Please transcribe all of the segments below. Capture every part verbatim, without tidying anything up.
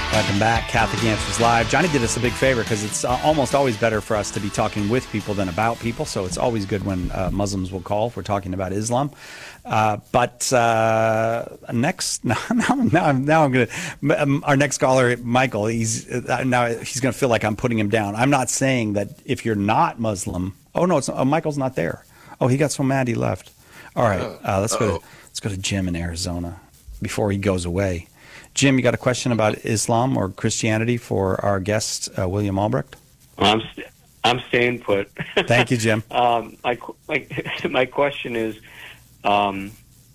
Welcome back, Catholic Answers Live. Johnny did us a big favor because it's uh, almost always better for us to be talking with people than about people. So it's always good when uh, Muslims will call if we're talking about Islam. Uh, but uh, next, now, now, now I'm going to, our next caller, Michael, he's uh, now he's going to feel like I'm putting him down. I'm not saying that if you're not Muslim. Oh no, it's, oh, Michael's not there. Oh, he got so mad he left. All right, uh, let's go. To, let's go to Jim in Arizona before he goes away. Jim, you got a question about Islam or Christianity for our guest, uh, William Albrecht? I'm st- I'm staying put. Thank you, Jim. um, my, my my question is, um,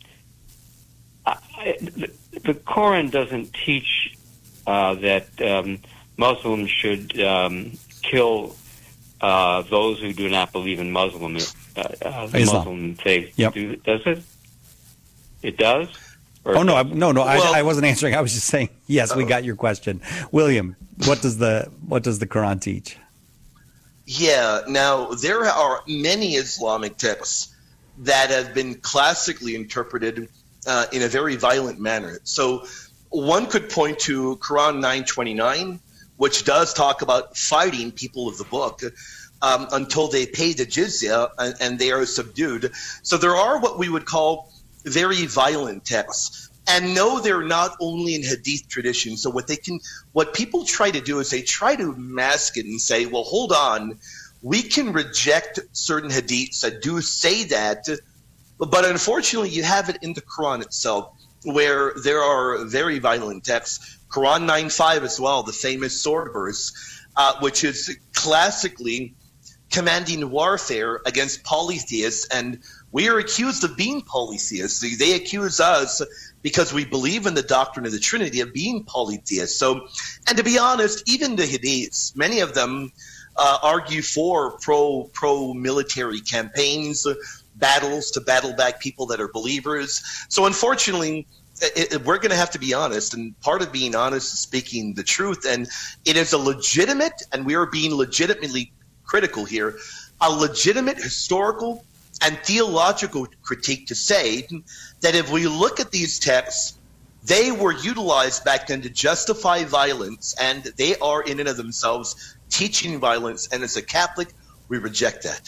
I, I, the, the Quran doesn't teach uh, that um, Muslims should um, kill uh, those who do not believe in Muslim uh, uh, the Islam. Muslim faith. Yep. Do, does it? It does. Or oh no, I, no, no! Well, I, I wasn't answering. I was just saying, yes, we got your question, William. What does the what does the Quran teach? Yeah, now there are many Islamic texts that have been classically interpreted uh, in a very violent manner. So one could point to Quran nine twenty-nine, which does talk about fighting people of the book um, until they pay the jizya and, and they are subdued. So there are what we would call very violent texts. And no, they're not only in Hadith tradition. So what they can, what people try to do is they try to mask it and say, well, hold on, we can reject certain Hadiths that do say that, but unfortunately you have it in the Quran itself, where there are very violent texts. Quran nine five as well, the famous sword verse, uh, which is classically commanding warfare against polytheists, and we are accused of being polytheists. They accuse us because we believe in the doctrine of the Trinity of being polytheists. So, and to be honest, even the Hadiths, many of them uh, argue for pro pro military campaigns, battles to battle back people that are believers. So, unfortunately, it, it, we're going to have to be honest, and part of being honest is speaking the truth. And it is a legitimate, and we are being legitimately critical here, a legitimate historical and theological critique to say that if we look at these texts, they were utilized back then to justify violence, and they are in and of themselves teaching violence, and as a Catholic, we reject that.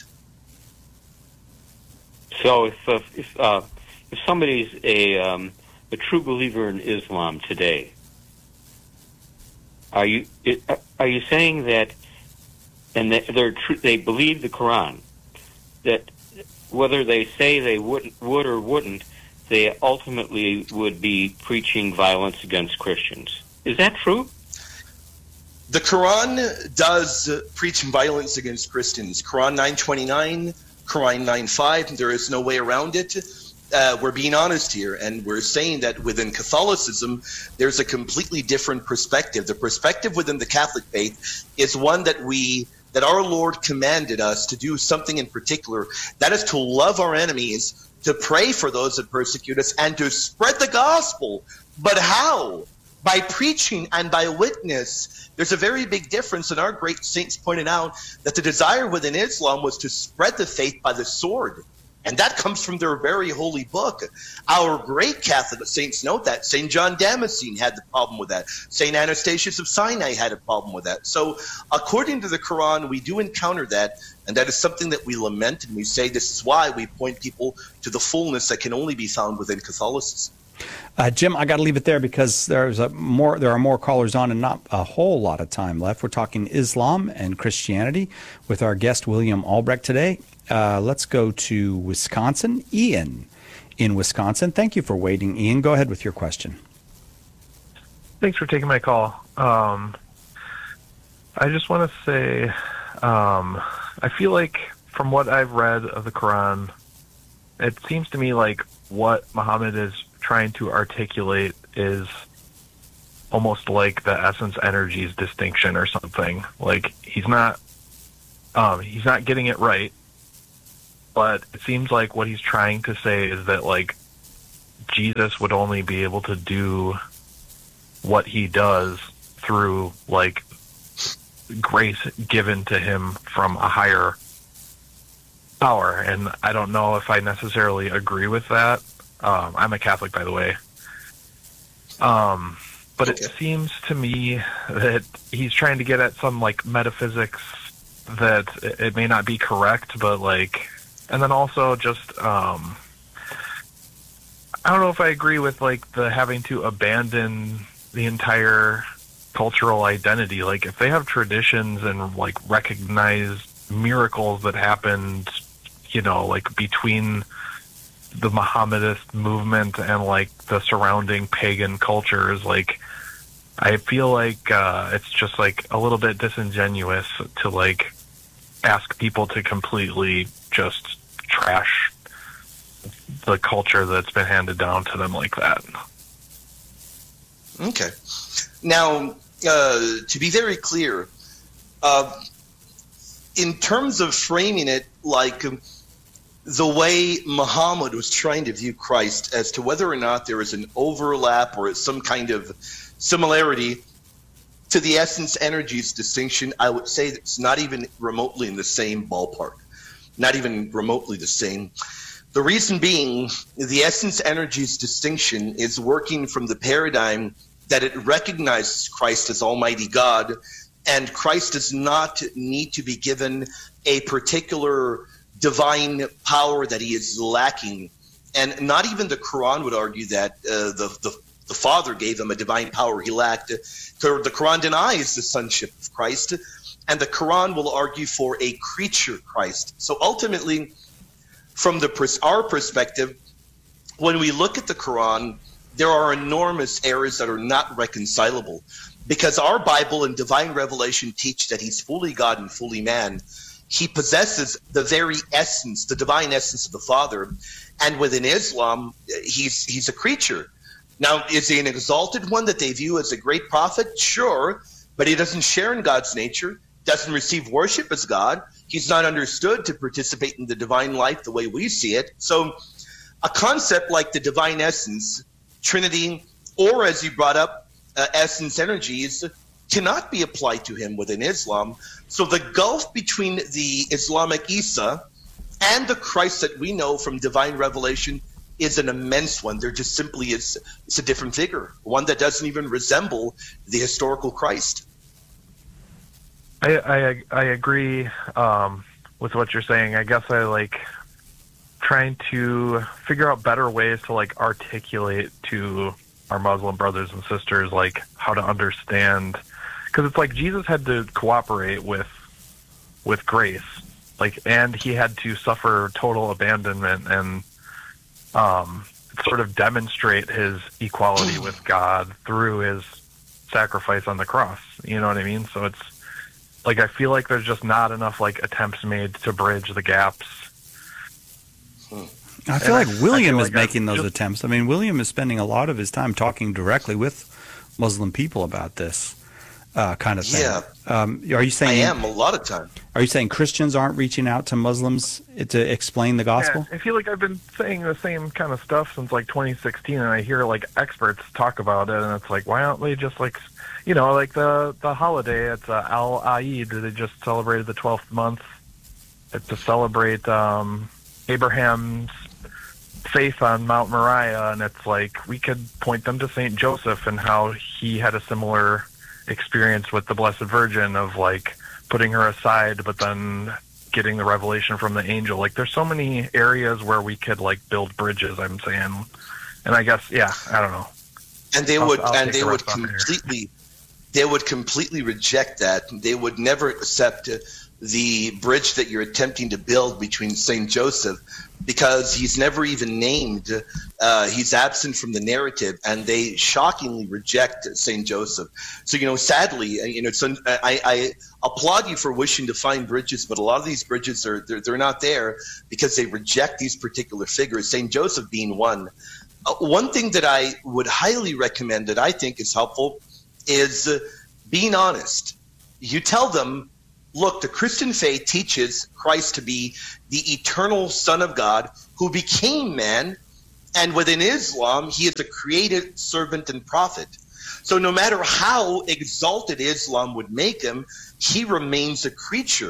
So if uh, if uh, if somebody's a um, a true believer in Islam today, are you it, are you saying that, and they, they're tr- they believe the Quran, that whether they say they would would or wouldn't, they ultimately would be preaching violence against Christians? Is that true? The Quran does uh, preach violence against Christians. Quran nine twenty-nine, Quran nine five, there is no way around it. Uh, we're being honest here, and we're saying that within Catholicism, there's a completely different perspective. The perspective within the Catholic faith is one that we that our Lord commanded us to do something in particular. That is to love our enemies, to pray for those that persecute us, and to spread the gospel. But how? By preaching and by witness. There's a very big difference, and our great saints pointed out that the desire within Islam was to spread the faith by the sword. And that comes from their very holy book. Our great Catholic saints note that. Saint John Damascene had the problem with that. Saint Anastasius of Sinai had a problem with that. So according to the Quran, we do encounter that, and that is something that we lament, and we say this is why we point people to the fullness that can only be found within Catholicism. Uh, Jim, I got to leave it there because there's a more. There are more callers on and not a whole lot of time left. We're talking Islam and Christianity with our guest, William Albrecht, today. Uh, let's go to Wisconsin. Ian in Wisconsin. Thank you for waiting, Ian. Go ahead with your question. Thanks for taking my call. Um, I just want to say um, I feel like from what I've read of the Quran, it seems to me like what Muhammad is trying to articulate is almost like the essence energies distinction or something. Like he's not um, he's not getting it right. But it seems like what he's trying to say is that, like, Jesus would only be able to do what he does through, like, grace given to him from a higher power. And I don't know if I necessarily agree with that. Um, I'm a Catholic, by the way. Um, but Okay. it seems to me that he's trying to get at some like metaphysics that it it may not be correct, but like, and then also just um, I don't know if I agree with like the having to abandon the entire cultural identity. Like if they have traditions and like recognized miracles that happened, you know, like between the Mohammedanist movement and like the surrounding pagan cultures, like I feel like uh, it's just like a little bit disingenuous to like ask people to completely just trash the culture that's been handed down to them like that. Okay. Now, uh, to be very clear, uh, in terms of framing it like um, the way Muhammad was trying to view Christ as to whether or not there is an overlap or some kind of similarity to the essence energies distinction, I would say that it's not even remotely in the same ballpark, not even remotely the same. The reason being, the essence energies distinction is working from the paradigm that it recognizes Christ as Almighty God, and Christ does not need to be given a particular divine power that he is lacking. And not even the Quran would argue that uh, the, the the Father gave him a divine power he lacked. The Quran denies the sonship of Christ, and the Quran will argue for a creature Christ. So ultimately, from the our perspective, when we look at the Quran, there are enormous errors that are not reconcilable, because our Bible and divine revelation teach that he's fully God and fully man. He possesses the very essence, the divine essence of the Father, and within Islam, he's he's a creature. Now, is he an exalted one that they view as a great prophet? Sure, but he doesn't share in God's nature, doesn't receive worship as God. He's not understood to participate in the divine life the way we see it. So a concept like the divine essence, Trinity, or as you brought up, uh, essence energies, cannot be applied to him within Islam. So the gulf between the Islamic Isa and the Christ that we know from divine revelation is an immense one. There just simply is it's a different figure, one that doesn't even resemble the historical Christ. I I, I agree um, with what you're saying. I guess I like trying to figure out better ways to like articulate to our Muslim brothers and sisters like how to understand, because it's like Jesus had to cooperate with with grace, like, and he had to suffer total abandonment and um, sort of demonstrate his equality with God through his sacrifice on the cross. You know what I mean? So it's like I feel like there's just not enough like attempts made to bridge the gaps. I feel like William feel is like making those just- attempts. I mean, William is spending a lot of his time talking directly with Muslim people about this uh, kind of thing. Yeah. Um, are you I saying? am a lot of time. Are you saying Christians aren't reaching out to Muslims to explain the gospel? Yeah, I feel like I've been saying the same kind of stuff since like twenty sixteen, and I hear like experts talk about it, and it's like, why don't they just like, you know, like the the holiday, it's uh, Al Eid, they just celebrated the twelfth month. It's to celebrate um, Abraham's faith on Mount Moriah, and it's like we could point them to Saint Joseph and how he had a similar experience with the Blessed Virgin of like putting her aside, but then getting the revelation from the angel. Like there's so many areas where we could like build bridges, I'm saying. And I guess, yeah, I don't know. And they I'll- would I'll and take they the would rest off here. completely they would completely reject that. They would never accept uh, the bridge that you're attempting to build between Saint Joseph, because he's never even named. Uh, he's absent from the narrative, and they shockingly reject Saint Joseph. So, you know, sadly, uh, you know, it's un- I, I applaud you for wishing to find bridges, but a lot of these bridges are they're, they're not there because they reject these particular figures, Saint Joseph being one. Uh, one thing that I would highly recommend that I think is helpful is uh, being honest. You tell them, look, the Christian faith teaches Christ to be the eternal Son of God who became man, and within Islam, he is a created servant and prophet. So no matter how exalted Islam would make him, he remains a creature.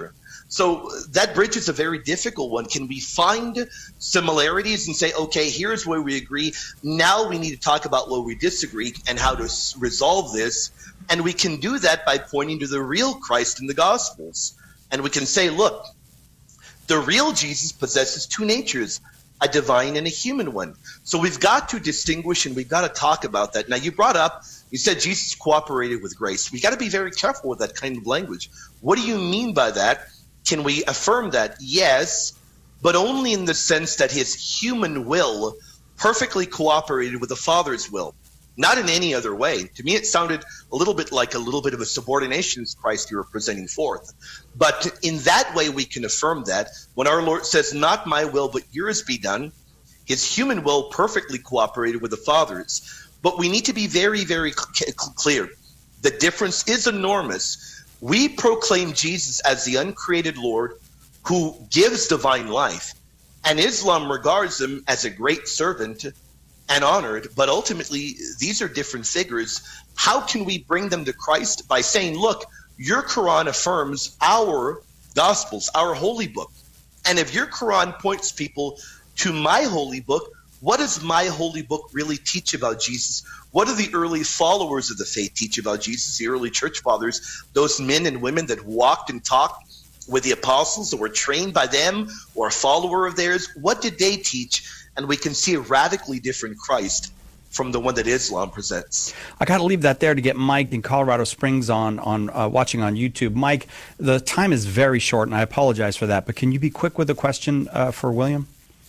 So that bridge is a very difficult one. Can we find similarities and say, okay, here's where we agree. Now we need to talk about where we disagree and how to s- resolve this. And we can do that by pointing to the real Christ in the Gospels. And we can say, look, the real Jesus possesses two natures, a divine and a human one. So we've got to distinguish and we've got to talk about that. Now, you brought up, you said Jesus cooperated with grace. We got to be very careful with that kind of language. What do you mean by that? Can we affirm that? Yes, but only in the sense that his human will perfectly cooperated with the Father's will, not in any other way. To me, it sounded a little bit like a little bit of a subordinationist Christ you were presenting forth. But in that way, we can affirm that. When our Lord says, not my will, but yours be done, his human will perfectly cooperated with the Father's. But we need to be very, very clear. The difference is enormous. We proclaim Jesus as the uncreated Lord who gives divine life, and Islam regards him as a great servant and honored, but ultimately these are different figures. How can we bring them to Christ? By saying, look, your Quran affirms our Gospels, our holy book. And if your Quran points people to my holy book, what does my holy book really teach about Jesus? What do the early followers of the faith teach about Jesus, the early church fathers, those men and women that walked and talked with the apostles or were trained by them or a follower of theirs? What did they teach? And we can see a radically different Christ from the one that Islam presents. I got to leave that there to get Mike in Colorado Springs on on uh, watching on YouTube. Mike, the time is very short, and I apologize for that, but can you be quick with a question uh, for William?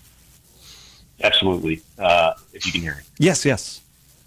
Absolutely. Uh, if you can hear me. Yes, yes.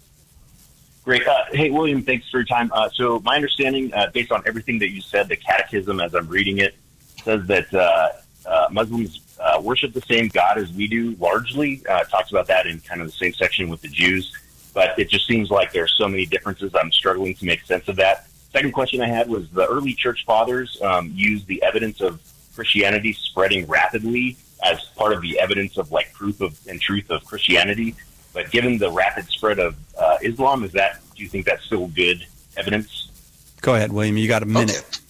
Great. Uh, hey, William, thanks for your time. Uh, so my understanding, uh, based on everything that you said, the Catechism, as I'm reading it, says that uh, uh, Muslims uh, worship the same God as we do, largely. Uh, it talks about that in kind of the same section with the Jews. But it just seems like there are so many differences. I'm struggling to make sense of that. Second question I had was the early church fathers um, used the evidence of Christianity spreading rapidly as part of the evidence of like proof of and truth of Christianity. But given the rapid spread of uh, Islam, is that, do you think that's still good evidence? Go ahead, William. You got a minute.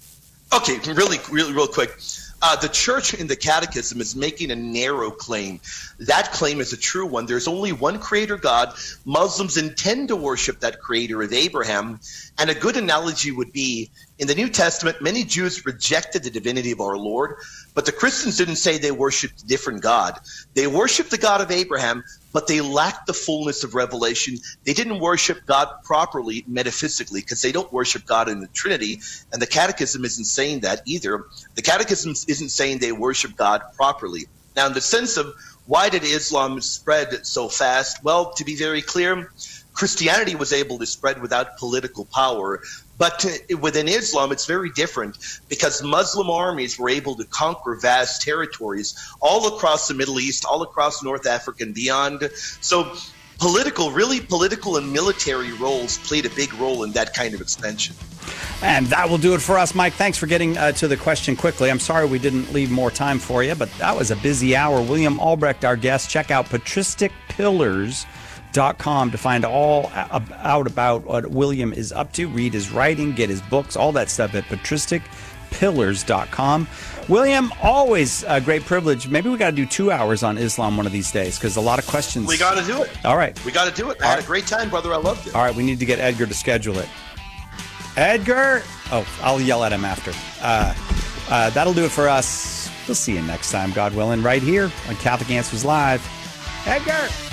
Okay, okay really, really, real quick. Uh, the church in the Catechism is making a narrow claim. That claim is a true one. There's only one creator God. Muslims intend to worship that creator of Abraham. And a good analogy would be, in the New Testament, many Jews rejected the divinity of our Lord, but the Christians didn't say they worshiped a different God. They worshiped the God of Abraham, but they lacked the fullness of revelation. They didn't worship God properly metaphysically because they don't worship God in the Trinity, and the Catechism isn't saying that either. The Catechism isn't saying they worship God properly. Now, in the sense of why did Islam spread so fast? Well, to be very clear, Christianity was able to spread without political power. But within Islam, it's very different because Muslim armies were able to conquer vast territories all across the Middle East, all across North Africa and beyond. So political, really political and military roles played a big role in that kind of expansion. And that will do it for us, Mike. Thanks for getting uh, to the question quickly. I'm sorry we didn't leave more time for you, but that was a busy hour. William Albrecht, our guest. Check out patristic pillars dot com to find all out about what William is up to. Read his writing, get his books, all that stuff at patristic pillars dot com. William, always a great privilege. Maybe we got to do two hours on Islam one of these days because a lot of questions. We got to do it. All right. We got to do it. I all had right. a great time, brother. I loved it. All right. We need to get Edgar to schedule it. Edgar. Oh, I'll yell at him after. Uh, uh, that'll do it for us. We'll see you next time, God willing, right here on Catholic Answers Live. Edgar.